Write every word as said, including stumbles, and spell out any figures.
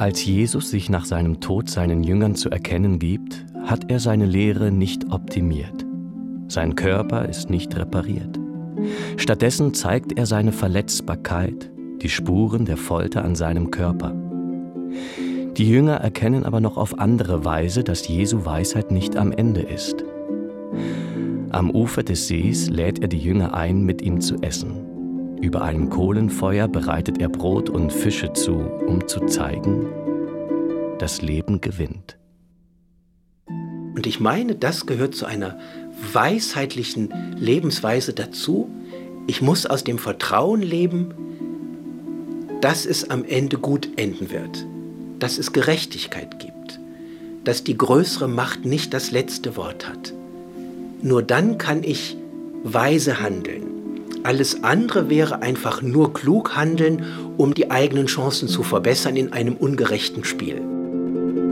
Als Jesus sich nach seinem Tod seinen Jüngern zu erkennen gibt, hat er seine Lehre nicht optimiert. Sein Körper ist nicht repariert. Stattdessen zeigt er seine Verletzbarkeit, die Spuren der Folter an seinem Körper. Die Jünger erkennen aber noch auf andere Weise, dass Jesu Weisheit nicht am Ende ist. Am Ufer des Sees lädt er die Jünger ein, mit ihm zu essen. Über einem Kohlenfeuer bereitet er Brot und Fische zu, um zu zeigen, das Leben gewinnt. Und ich meine, das gehört zu einer weisheitlichen Lebensweise dazu. Ich muss aus dem Vertrauen leben, dass es am Ende gut enden wird, dass es Gerechtigkeit gibt, dass die größere Macht nicht das letzte Wort hat. Nur dann kann ich weise handeln. Alles andere wäre einfach nur klug handeln, um die eigenen Chancen zu verbessern in einem ungerechten Spiel.